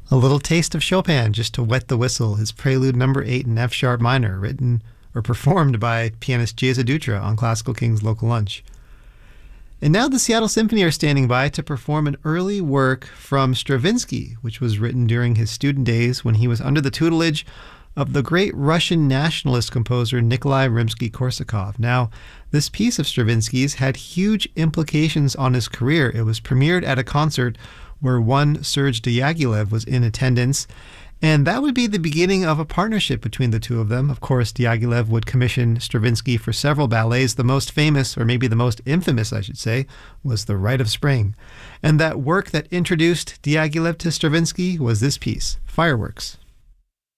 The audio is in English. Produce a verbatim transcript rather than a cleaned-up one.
A little taste of Chopin just to wet the whistle, his Prelude number eight in F sharp minor, written or performed by pianist Geza Dutra on Classical King's Local Lunch. And now the Seattle Symphony are standing by to perform an early work from Stravinsky, which was written during his student days when he was under the tutelage of the great Russian nationalist composer Nikolai Rimsky-Korsakov. Now, this piece of Stravinsky's had huge implications on his career. It was premiered at a concert where one Serge Diaghilev was in attendance, and that would be the beginning of a partnership between the two of them. Of course, Diaghilev would commission Stravinsky for several ballets. The most famous, or maybe the most infamous, I should say, was The Rite of Spring. And that work that introduced Diaghilev to Stravinsky was this piece, Fireworks.